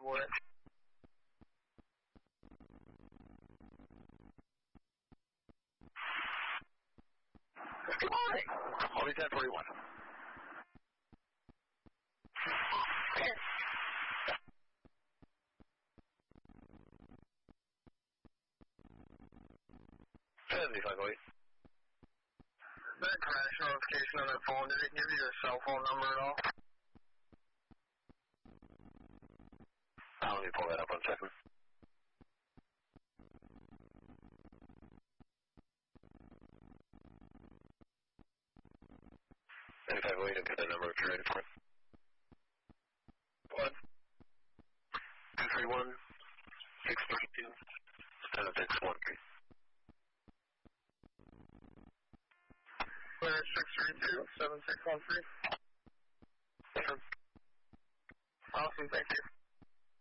Wood. Good morning. Only 1041. That crash notification on that phone, did it give you your cell phone number at all? Let me pull that up 1 second. And if I wait and get the number if you're ready for it. What? 231 632 7613. Clear 632 7613. Awesome, thank you.